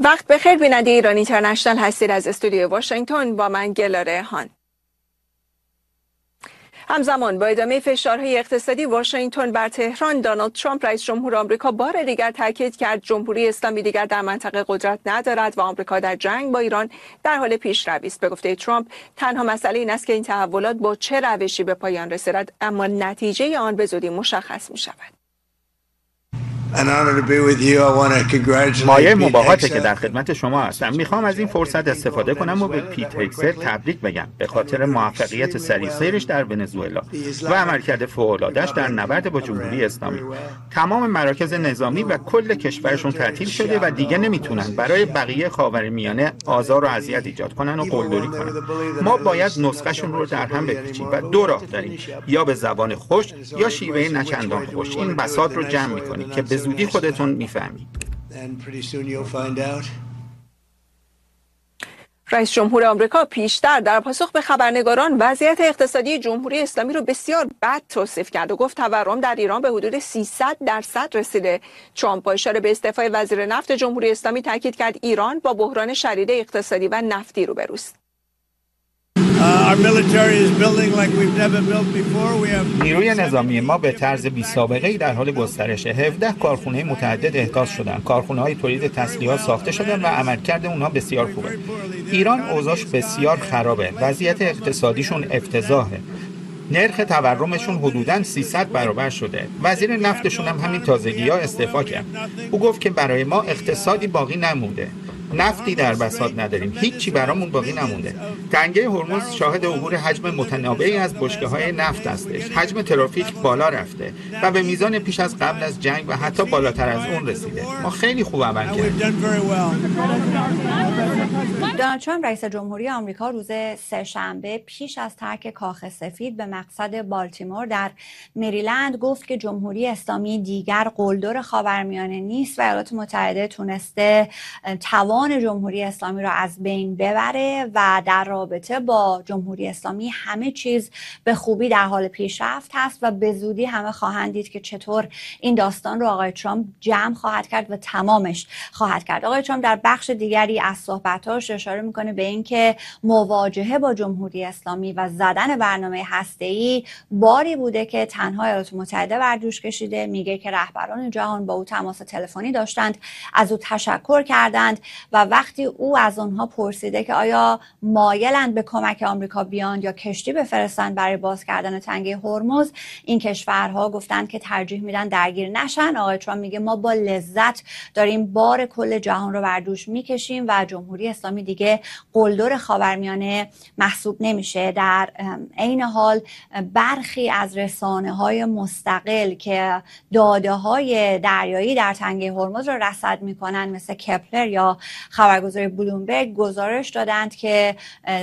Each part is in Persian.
وقت بخیر بیننده ایران اینترنشنال هستید. از استودیو واشنگتن با من گلاره هان. همزمان با ادامه فشارهای اقتصادی واشنگتن بر تهران، دونالد ترامپ رئیس جمهور آمریکا بار دیگر تاکید کرد جمهوری اسلامی دیگر در منطقه قدرت ندارد و آمریکا در جنگ با ایران در حال پیشروی است. به گفته ترامپ تنها مسئله این است که این تحولات با چه روشی به پایان رسد، اما نتیجه آن به زودی مشخص می شود. مایه مباهاته که در خدمت شما هستم. میخوام از این فرصت استفاده کنم و به پیت هگست تبریک بگم به خاطر موفقیت سریع سیرش در ونزوئلا و عملکرد فوق‌العاده‌اش در نبرد با جمهوری اسلامی. تمام مراکز نظامی و کل کشورشون تعطیل شده و دیگه نمیتونن برای بقیه خاورمیانه آزار و اذیت ایجاد کنن و قلدری کنن. ما باید نسخه‌شون رو در هم بپیچیم و دو راه داریم، یا به زبان خوش یا شیوه نچندان خوش. این بساط رو جمع می‌کنیم که به زودی خودتون میفهمید. رئیس جمهور آمریکا پیشتر در پاسخ به خبرنگاران وضعیت اقتصادی جمهوری اسلامی رو بسیار بد توصیف کرد و گفت تورم در ایران به حدود 300% رسیده. ترامپ با اشاره به استعفای وزیر نفت جمهوری اسلامی تاکید کرد ایران با بحران شدید اقتصادی و نفتی روبروست. نیروی نظامی ما به طرز بی‌سابقه‌ای در حال گسترشه. 17 کارخانه متعدد احداث شدن. کارخانه‌های تولید تسلیحات ساخته شدن و عملکرد اونها بسیار خوبه. ایران اوضاعش بسیار خرابه. وضعیت اقتصادیشون افتضاحه. نرخ تورمشون حدوداً 300 برابر شده. وزیر نفتشون هم همین تازگی‌ها استعفا کرد. او گفت که برای ما اقتصادی باقی نمونده. نفتی در بساط نداریم، هیچی برامون باقی نمونده. تنگه هرمز شاهد عبور حجم متنوعی از بشکه‌های نفت هستش. حجم ترافیک بالا رفته و به میزان پیش از قبل از جنگ و حتی بالاتر از اون رسیده. ما خیلی خوب عمل کردیم. دونالد ترامپ رئیس جمهوری آمریکا روز سه‌شنبه پیش از ترک کاخ سفید به مقصد بالتیمور در مریلند گفت که جمهوری اسلامی دیگر قلدر خاورمیانه نیست و ایالات متحده تونسته توان جمهوری اسلامی را از بین ببره و در رابطه با جمهوری اسلامی همه چیز به خوبی در حال پیشرفت هست و به زودی همه خواهند دید که چطور این داستان رو آقای ترامپ جمع خواهد کرد و تمامش خواهد کرد. آقای ترامپ در بخش دیگری از صحبتاش اشاره میکنه به اینکه مواجهه با جمهوری اسلامی و زدن برنامه هسته‌ای باری بوده که تنها ایالات متحده بر دوش کشیده. میگه که رهبران جهان با او تماس تلفنی داشتند، از او تشکر کردند و وقتی او از اونها پرسیده که آیا مایلند به کمک آمریکا بیاند یا کشتی بفرستند برای باز کردن تنگه هرمز، این کشورها گفتند که ترجیح میدن درگیر نشن. آقای ترامپ میگه ما با لذت داریم بار کل جهان رو بر دوش میکشیم و جمهوری اسلامی دیگه قلدر خاورمیانه محسوب نمیشه. در عین حال برخی از رسانه‌های مستقل که داده‌های دریایی در تنگه هرمز رو رصد میکنن مثل کپلر یا خبرگزاری بلومبرگ گزارش دادند که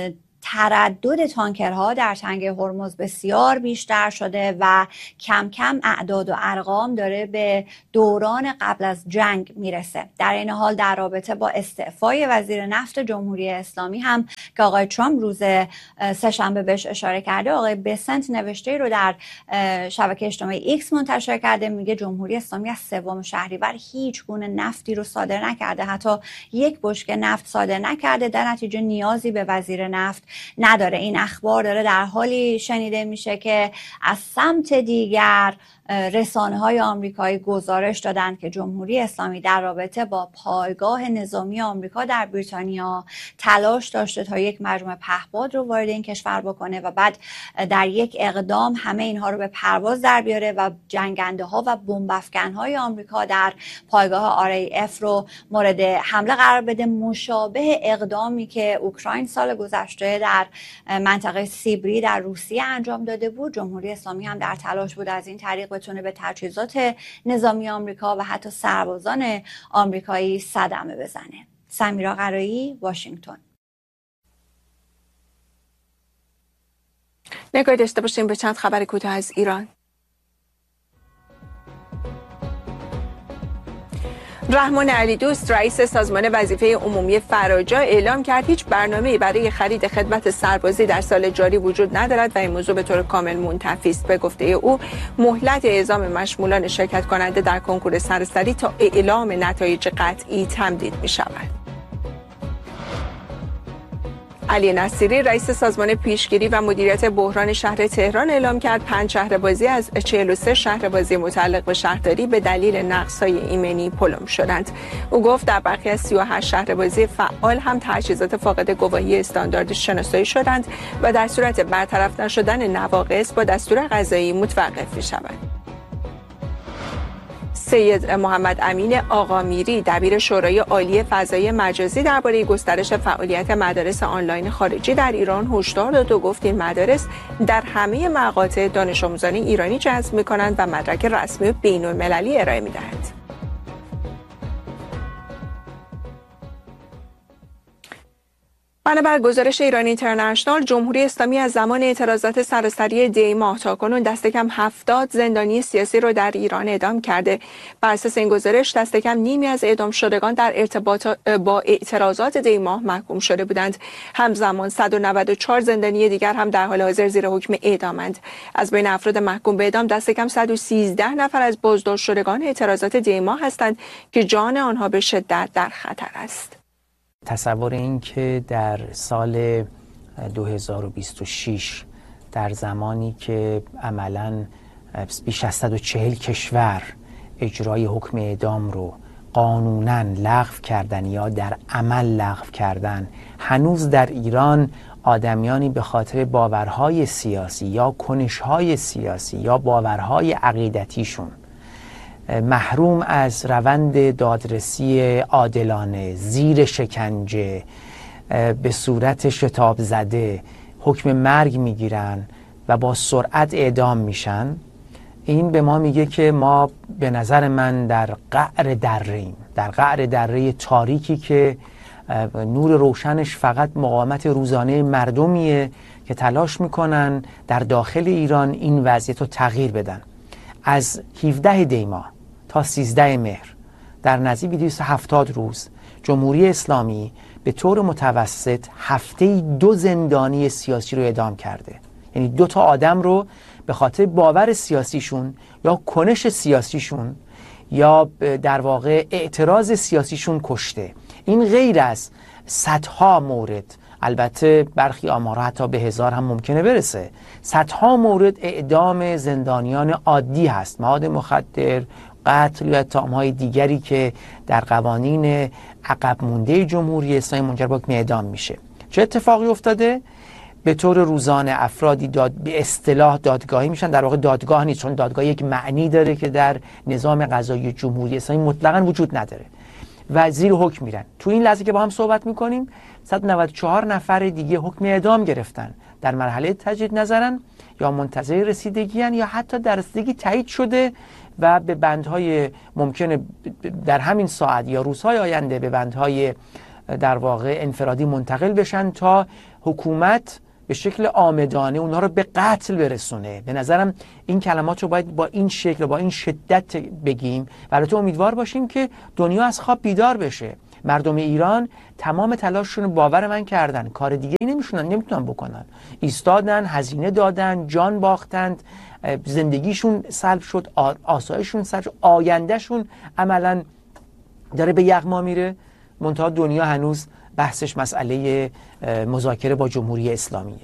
تردد تانکرها در تنگه هرمز بسیار بیشتر شده و کم کم اعداد و ارقام داره به دوران قبل از جنگ میرسه. در این حال در رابطه با استعفای وزیر نفت جمهوری اسلامی هم که آقای ترامپ روز سه‌شنبه بهش اشاره کرده، آقای بسنت نوشته رو در شبکه اجتماعی ایکس منتشر کرده. میگه جمهوری اسلامی از 3 شهریور هیچ گونه نفتی رو صادر نکرده، حتی یک بشکه نفت صادر نکرده، در نتیجه نیازی به وزیر نفت نداره. این اخبار داره در حالی شنیده میشه که از سمت دیگر رسانه‌های آمریکایی گزارش دادند که جمهوری اسلامی در رابطه با پایگاه نظامی آمریکا در بریتانیا تلاش داشته تا یک مجموعه پهپاد رو وارد این کشور بکنه و بعد در یک اقدام همه اینها رو به پرواز در بیاره و جنگنده‌ها و بمب‌افکن‌های آمریکا در پایگاه RAF رو مورد حمله قرار بده، مشابه اقدامی که اوکراین سال گذشته در منطقه سیبری در روسیه انجام داده بود. جمهوری اسلامی هم در تلاش بود از این طریق بتونه به تجهیزات نظامی آمریکا و حتی سربازان آمریکایی صدمه بزنه. سمیرا قرایی، واشنگتن. نگاهی داشته باشیم به چند خبر کوتاه از ایران. رحمان علیدوست رئیس سازمان وظیفه عمومی فراجا اعلام کرد هیچ برنامه‌ای برای خرید خدمت سربازی در سال جاری وجود ندارد و این موضوع به طور کامل منتفی است. به گفته او مهلت اعزام مشمولان شرکت کننده در کنکور سراسری تا اعلام نتایج قطعی تمدید می شود. علی نصیری رئیس سازمان پیشگیری و مدیریت بحران شهر تهران اعلام کرد 5 شهربازی از 43 شهربازی متعلق به شهرداری به دلیل نقص‌های ایمنی پلم شدند. او گفت در برخی از 38 شهربازی فعال هم تجهیزات فاقد گواهی استاندارد شناسایی شدند و در صورت برطرف نشدن نواقص با دستور قضایی متوقف می‌شوند. سید محمد امین آقامیری دبیر شورای عالی فضای مجازی درباره گسترش فعالیت مدارس آنلاین خارجی در ایران هشدار داد و گفت این مدارس در همه مقاطع دانش آموزان ایرانی جذب می‌کنند و مدرک رسمی و بین‌المللی ارائه می‌دهند. بنابر گزارش ایران اینترنشنال، جمهوری اسلامی از زمان اعتراضات سراسری دی ماه تاکنون دست کم 70 زندانی سیاسی را در ایران اعدام کرده. بر اساس این گزارش دست کم نیمی از اعدام شدگان در ارتباط با اعتراضات دی ماه محکوم شده بودند. همزمان 194 زندانی دیگر هم در حال حاضر زیر حکم اعدامند. از بین افراد محکوم به اعدام دست کم 113 نفر از بازداشت شدگان اعتراضات دی ماه هستند که جان آنها به شدت در خطر است. تصور این که در سال 2026 در زمانی که عملاً بیش از 140 کشور اجرای حکم اعدام رو قانوناً لغو کردن یا در عمل لغو کردن، هنوز در ایران آدمیانی به خاطر باورهای سیاسی یا کنشهای سیاسی یا باورهای عقیدتیشون محروم از روند دادرسی عادلانه، زیر شکنجه، به صورت شتاب زده حکم مرگ میگیرن و با سرعت اعدام میشن. این به ما میگه که ما به نظر من در قعر دره‌ایم، در قعر دره تاریکی که نور روشنش فقط مقاومت روزانه مردمیه که تلاش میکنن در داخل ایران این وضعیت رو تغییر بدن. از 17 دی ماه تا 13 مهر در نزدیک 270 روز جمهوری اسلامی به طور متوسط هفته‌ای 2 زندانی سیاسی رو اعدام کرده. یعنی 2 تا آدم رو به خاطر باور سیاسیشون یا کنش سیاسیشون یا در واقع اعتراض سیاسیشون کشته. این غیر از صدها مورد، البته برخی آمارها حتی به 1000 هم ممکنه برسه، صدها مورد اعدام زندانیان عادی هست، مواد مخدر، قتل یا اتهام‌های دیگری که در قوانین عقب مونده جمهوری اسلامی منجر به حکم اعدام میشه. چه اتفاقی افتاده؟ به طور روزانه افرادی به اصطلاح دادگاهی میشن، در واقع دادگاه نیست، چون دادگاه یک معنی داره که در نظام قضایی جمهوری اسلامی مطلقاً وجود نداره و زیر حکم میرن. تو این لحظه که با هم صحبت میکنیم 194 نفر دیگه حکم اعدام گرفتن، در مرحله تجدید نظرن یا منتظر رسیدگی یا حتی در رسیدگی تایید شده و به بندهای ممکنه در همین ساعت یا روزهای آینده به بندهای در واقع انفرادی منتقل بشن تا حکومت به شکل عامدانه اونها رو به قتل برسونه. به نظرم این کلمات رو باید با این شکل و با این شدت بگیم و البته امیدوار باشیم که دنیا از خواب بیدار بشه. مردم ایران تمام تلاششون باور من کردن، کار دیگه نمیتونن بکنن، ایستادن، هزینه دادن، جان باختند، زندگیشون سلب شد، آسایششون سلب شد، آیندهشون عملاً داره به یغما میره. منتها دنیا هنوز بحثش مسئله مذاکره با جمهوری اسلامیه.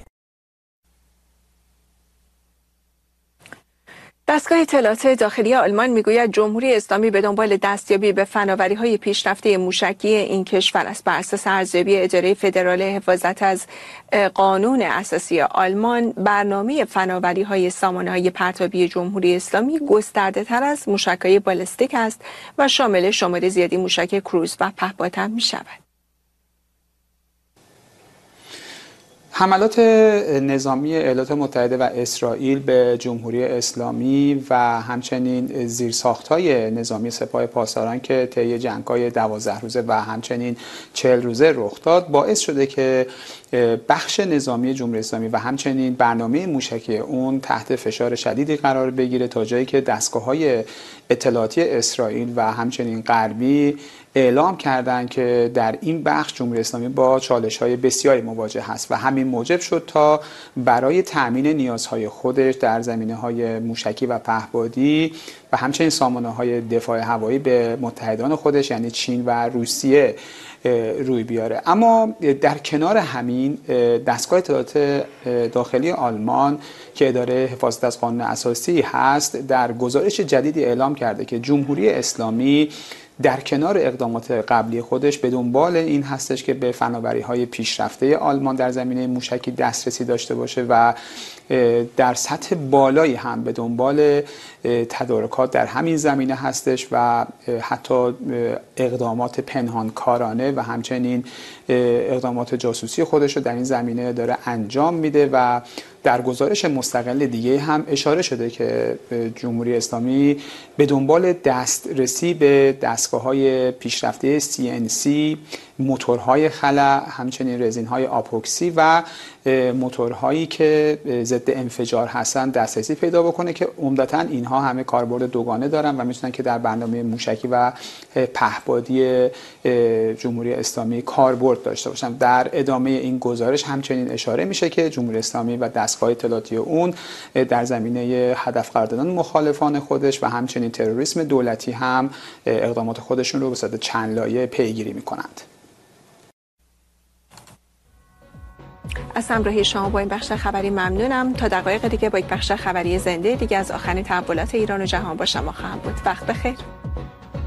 دستگاه اطلاعات داخلی آلمان میگوید جمهوری اسلامی به دنبال دستیابی به فناوری‌های پیشرفته موشکی این کشور است. بر اساس ارزیابی اداره فدرال حفاظت از قانون اساسی آلمان، برنامه فناوری‌های سامانه‌های پرتابی جمهوری اسلامی گسترده‌تر از موشک‌های بالستیک است و شامل شمار زیادی موشک کروز و پهپاد هم می‌شود. حملات نظامی ایالات متحده و اسرائیل به جمهوری اسلامی و همچنین زیرساخت‌های نظامی سپاه پاسداران که طی جنگ‌های 12 روزه و همچنین 40 روزه رخ داد باعث شده که بخش نظامی جمهوری اسلامی و همچنین برنامه موشکی اون تحت فشار شدیدی قرار بگیره تا جایی که دستگاه‌های اطلاعاتی اسرائیل و همچنین غربی اعلام کردند که در این بخش جمهوری اسلامی با چالش‌های بسیاری مواجه هست و همین موجب شد تا برای تأمین نیازهای خودش در زمینه‌های موشکی و پهپادی و همچنین سامانه‌های دفاع هوایی به متحدان خودش یعنی چین و روسیه روی بیاره. اما در کنار همین دستگاه اطلاعات داخلی آلمان که اداره حفاظت از قانون اساسی هست در گزارش جدیدی اعلام کرده که جمهوری اسلامی در کنار اقدامات قبلی خودش به دنبال این هستش که به فناوری‌های پیشرفته آلمان در زمینه موشکی دسترسی داشته باشه و در سطح بالایی هم به دنبال تدارکات در همین زمینه هستش و حتی اقدامات پنهانکارانه و همچنین اقدامات جاسوسی خودش رو در این زمینه داره انجام میده و در گزارش مستقل دیگه هم اشاره شده که جمهوری اسلامی به دنبال دسترسی به دستگاه‌های پیشرفته CNC، موتورهای خلع، همچنین رزین‌های آپوکسی و موتورهایی که ضد انفجار هستن دسترسی پیدا بکنه که عمدتاً اینها همه کاربرد دوگانه دارن و میتونن که در برنامه موشکی و پهپادی جمهوری اسلامی کاربرد داشته باشن. در ادامه این گزارش همچنین اشاره میشه که جمهوری اسلامی و دستگاه اطلاعاتی اون در زمینه هدف قرار دادن مخالفان خودش و همچنین تروریسم دولتی هم اقدامات خودشون رو به صورت چند لایه پیگیری میکنند. از همراهی شما با این بخش خبری ممنونم. تا دقایق دیگه با یک بخش خبری زنده دیگه از آخرین تحولات ایران و جهان با شما خواهم بود. وقت بخیر.